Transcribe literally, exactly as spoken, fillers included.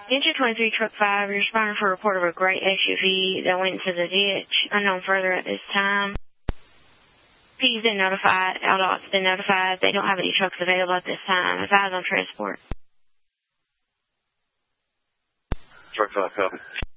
Engine twenty-three, Truck five, you're responding for a report of a gray S U V that went into the ditch. Unknown further at this time. P's been notified. L D O T's been notified. They don't have any trucks available at this time. Advise on transport. Truck five, copy.